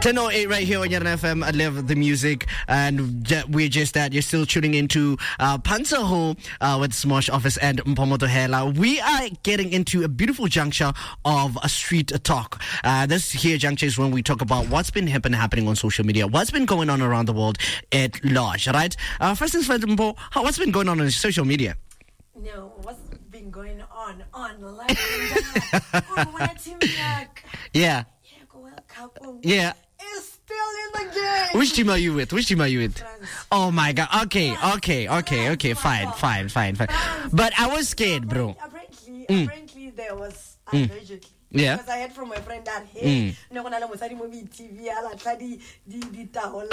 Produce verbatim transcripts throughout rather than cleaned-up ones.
ten oh eight right here on Yarn F M. I love the music, and we're just that. You're still tuning into uh, Panzer Ho uh, with Smosh Office and Mpomoto Hela. We are getting into a beautiful juncture of a street talk. Uh, this here juncture is when we talk about what's been happen, happening on social media, what's been going on around the world at large, right? Uh, first things first, Mpo, how, what's been going on on social media? No, what's been going on online? Yeah. Yeah. Is still in the game. Which team are you with? Which team are you with? France. Oh my God. Okay, okay, okay, okay. Fine, fine, fine, fine. But I was scared, bro. Apparently, Mm. apparently there was Mm. allegedly. Yeah. Because I heard from my friend that hey, no one else had movie T V. I like di di di taola.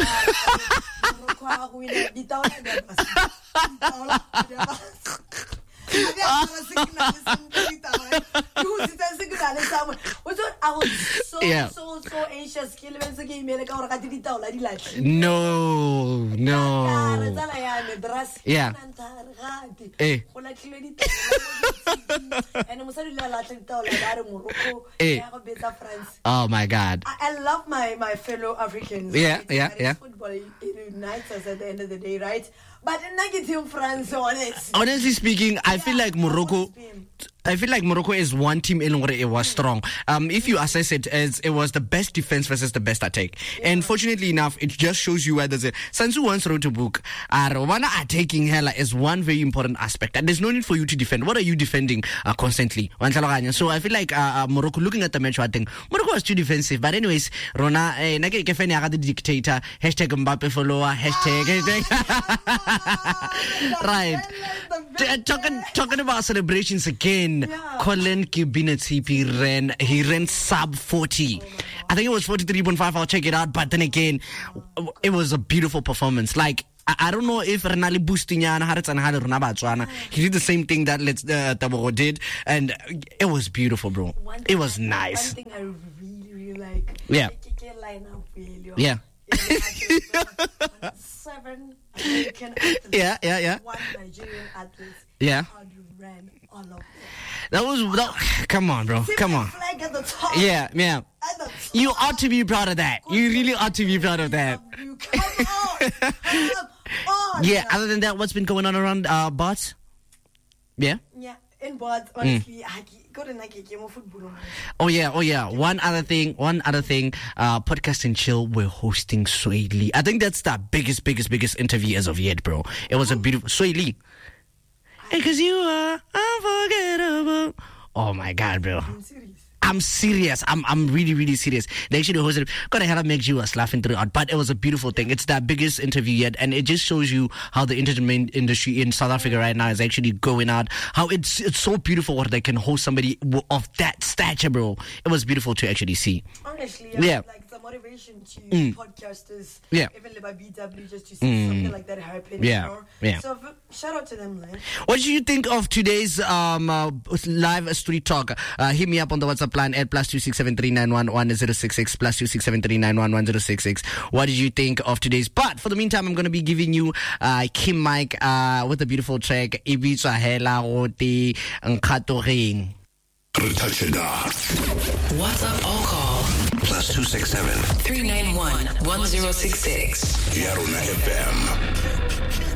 Di taola de bas. Taola de bas. I was so Yeah. so so anxious. No, no. Yeah. Eh. Eh. Oh my God. I, I love my, my fellow Africans. Yeah, right? yeah, That yeah. Football it unites us at the end of the day, right? But negative France, honest. Honestly speaking, I feel like Morocco. I feel like Morocco is one team in where it was strong. Um, if you assess it as it was the best defense versus the best attack, and fortunately enough, it just shows you where there's a. Sansu once wrote a book. Rwanda attacking hella is one very important aspect, and there's no need for you to defend. What are you defending uh, constantly? So I feel like uh, uh, Morocco, looking at the match, I think Morocco was too defensive. But anyways, Rona, eh, nake kefeni aga the dictator. Hashtag Mbappe follower. Hashtag. Right. T- talking talking about celebrations again. Yeah. Colin Kibinets he ran he ran sub forty. I think it was forty-three point five. I'll check it out. But then again, it was a beautiful performance. Like I, I don't know if Renali Bustinyana he did the same thing that Let's uh, Taboro did, and it was beautiful, bro. One It was thing I- nice. One thing I really, really like. Yeah. K K line up really. Yeah. Seven American athletes. Yeah, yeah, yeah. One Nigerian athlete. Yeah. Ran all of them. That was that, come on, bro. See Come my on. flag at the top. Yeah, yeah. At the top. You ought to be proud of that. You really ought to be proud of that. You come on. Come on. Yeah, other than that, what's been going on around uh bots? Yeah? Yeah. In but honestly, I go to like a game of football. Oh yeah, oh yeah. One other thing, one other thing, uh Podcast and Chill we're hosting Sway Lee. I think that's the biggest, biggest, biggest interview as of yet, bro. It was a beautiful Sway Lee. Because you are unforgettable. Oh my God, bro. I'm serious. I'm serious. I'm I'm really, really serious. They actually hosted Gotta have make you was laughing throughout. But it was a beautiful thing. It's the biggest interview yet, and it just shows you how the entertainment industry in South Africa right now is actually going out. How it's it's so beautiful where they can host somebody w- of that stature, bro. It was beautiful to actually see. Honestly, Yeah. yeah. Like the motivation to Mm. podcasters, podcasters, Yeah. even by B W, just to see Mm. something like that happen. Yeah, You know? yeah. So v- shout out to them, man. What do you think of today's um uh, live street talk? Uh, hit me up on the WhatsApp line at plus two six seven three nine one one zero six six plus two six seven three nine one one zero six six. What did you think of today's? But for the meantime, I'm gonna be giving you uh Kim Mike uh with a beautiful track Ibiza Hela Roti Nkatoring. WhatsApp or call Plus two six seven three nine one one zero six six. Yaruna F M.